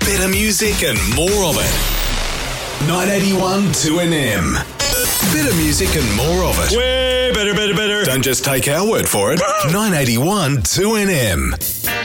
Better music and more of it. 981 2NM. Better music and more of it. Way better. Don't just take our word for it. 981 2NM.